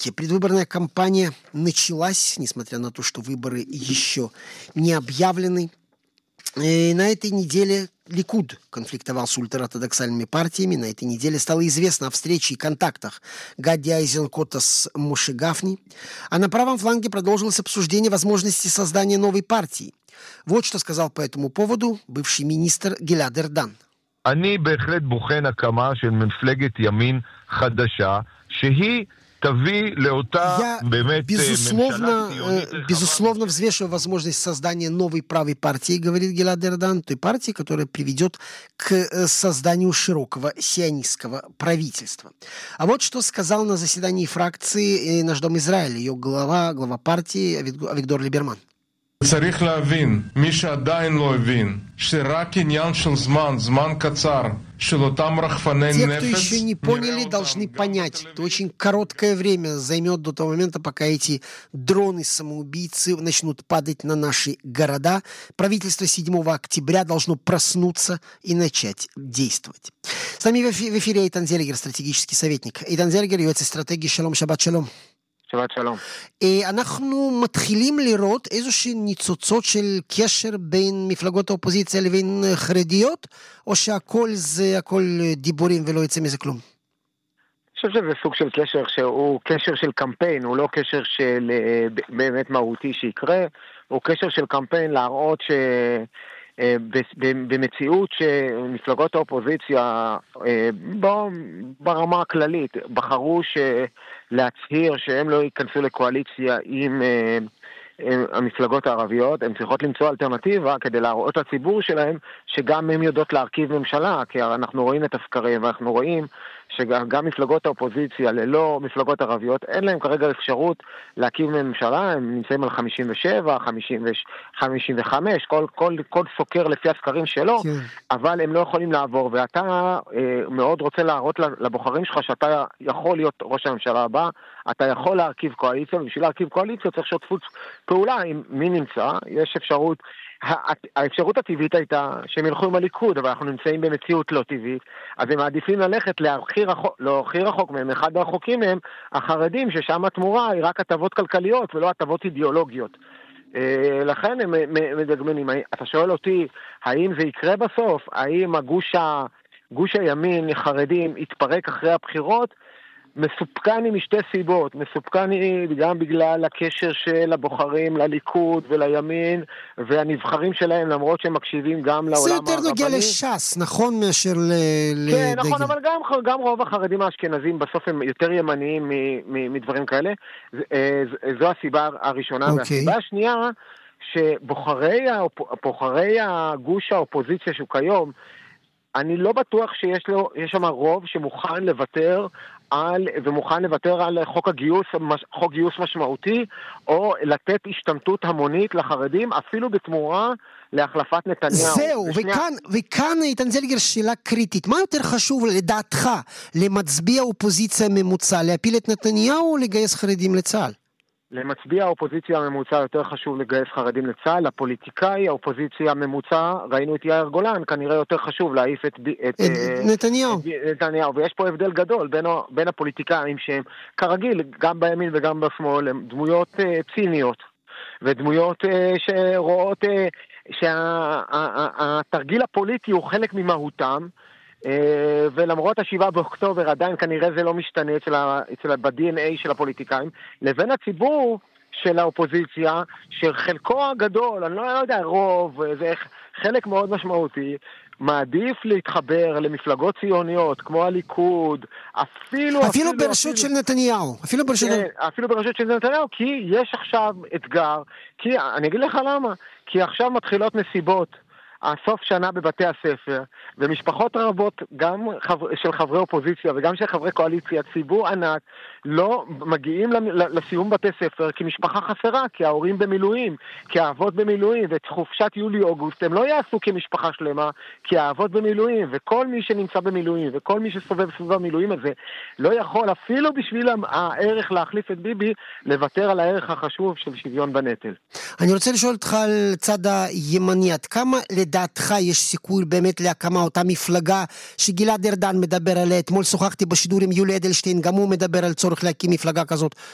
Здравствуйте. Предвыборная кампания началась, несмотря на то, что выборы еще не объявлены. И на этой неделе Ликуд конфликтовал с ультраортодоксальными партиями. На этой неделе стало известно о встрече и контактах Гадди Айзенкота с Моше Гафни. А на правом фланге продолжилось обсуждение возможности создания новой партии. Вот что сказал по этому поводу бывший министр Гилад Эрдан. אני בהחלט בוחן הקמה של מפלגת ימין חדשה, שהיא תביא לאותה באמת ממשלה ציונית. Безусловно, взвешиваю возможность создания новой правой партии, говорит Гилад Эрдан, той партии, которая приведет к созданию широкого сионистского правительства. А вот что сказал на заседании фракции наш Дом Израиля, ее глава партии Авигдор Либерман. צריך להבין, מי שעדיין לא הבין, שרק עניין של זמן קצר, של אותם רחפני נפץ... Те, кто еще не поняли, должны понять, что очень короткое время займет до того момента, пока эти дроны-самоубийцы начнут падать на наши города. Правительство 7 октября должно проснуться и начать действовать. С нами в эфире Эйтан Зелигер, стратегический советник. Эйтан Зелигер, יועץ אסטרטגי, שלום, שבת שלום. שבת שלום. אנחנו מתחילים לראות איזושהי ניצוצות של קשר בין מפלגות האופוזיציה לבין חרדיות, או שהכל זה הכל דיבורים ולא יצא מזה כלום? אני חושב שזה סוג של קשר שהוא קשר של קמפיין, הוא לא קשר של באמת מהותי שיקרה, הוא קשר של קמפיין להראות במציאות שמפלגות האופוזיציה ברמה הכללית בחרו להצהיר שהם לא ייכנסו לקואליציה עם המפלגות הערביות, הן צריכות למצוא אלטרנטיבה כדי להראות לציבור שלהם שגם הם יודעות להרכיב ממשלה, כי אנחנו רואים את הסקרים ואנחנו רואים שגם מפלגות האופוזיציה ללא מפלגות ערביות אין להם כרגע אפשרות להקים ממשלה, הם נמצאים על 57, 55, כל סוקר לפי הסקרים שלו, אבל הם לא יכולים לעבור, ואתה מאוד רוצה להראות לבוחרים שלך שאתה יכול להיות ראש הממשלה הבא, אתה יכול להרכיב קואליציה, ובשביל להרכיב קואליציה צריך שותפות פעולה עם מי נמצא, יש אפשרות, האפשרות הטבעית הייתה שהם ילכו עם הליכוד, אבל אנחנו נמצאים במציאות לא טבעית, אז הם מעדיפים ללכת לא הכי רחוק מהם, אחד הרחוקים מהם, החרדים, ששם התמורה היא רק הטבות כלכליות ולא הטבות אידיאולוגיות. לכן הם מדגמנים. אתה שואל אותי, האם זה יקרה בסוף? האם גוש הימין, חרדים, יתפרק אחרי הבחירות? מסופקני משתי סיבות, מסופקני גם בגלל הקשר של הבוחרים לליכוד ולימין והנבחרים שלהם, למרות שהם מקשיבים גם לעולם הערבי. זה יותר נוגע לש"ס, נכון, מאשר כן, נכון, אבל גם רוב החרדים האשכנזים בסוף הם יותר ימניים מדברים כאלה. זו הסיבה הראשונה. והסיבה השנייה, שבוחרי הגוש האופוזיציה שהוא כיום, אני לא בטוח שיש שם רוב שמוכן לוותר על חוק גיוס משמעותי, או לתת השתמטות המונית לחרדים, אפילו בתמורה להחלפת נתניהו. זהו, וכאן איתן זלגר שאלה קריטית. מה יותר חשוב לדעתך למצביע אופוזיציה ממוצע, להפיל את נתניהו או לגייס חרדים לצה"ל? למצביע האופוזיציה הממוצע יותר חשוב לגייס חרדים לצה"ל, לפוליטיקאי האופוזיציה הממוצע, ראינו את יאיר גולן, כנראה יותר חשוב להעיף את נתניהו, ויש פה הבדל גדול בין הפוליטיקאים שהם כרגיל, גם בימין וגם בשמאל, הם דמויות ציניות, ודמויות שרואות שהתרגיל הפוליטי הוא חלק ממהותם, ולמרות 7 באוקטובר עדיין כנראה זה לא משתנה ב-DNA של הפוליטיקאים, לבין הציבור של האופוזיציה, שחלקו הגדול, אני לא יודע, רוב, זה חלק מאוד משמעותי, מעדיף להתחבר למפלגות ציוניות, כמו הליכוד, אפילו ברשות של נתניהו, אפילו ברשות של נתניהו, כי יש עכשיו אתגר, כי אני אגיד לך למה, כי עכשיו מתחילות מסיבות, הסוף שנה בבתי הספר, ומשפחות רבות, גם של חברי אופוזיציה וגם של חברי קואליציה, ציבור ענק, לא מגיעים לסיום בתי ספר כי משפחה חסרה, כי ההורים במילואים, כי האבות במילואים, ואת חופשת יולי-אוגוסט הם לא יעשו כמשפחה שלמה, כי האבות במילואים, וכל מי שנמצא במילואים, וכל מי שסובב סביב המילואים הזה, לא יכול אפילו בשביל הערך להחליף את ביבי, לוותר על הערך החשוב של שוויון בנטל. אני רוצה לשאול אותך על צד הימני, עד כמה לדעתך יש סיכוי באמת להקמה אותה מפלגה שגלעד ארדן מדבר עליה? אתמול שוחחתי בשידור עם יולי אדלשטיין, גם הוא מדבר על צורך להקים מפלגה כזאת.